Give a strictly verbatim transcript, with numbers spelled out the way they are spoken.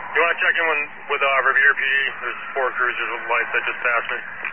You want to check in with, with uh, Revere P D? There's four cruisers with lights that just passed me.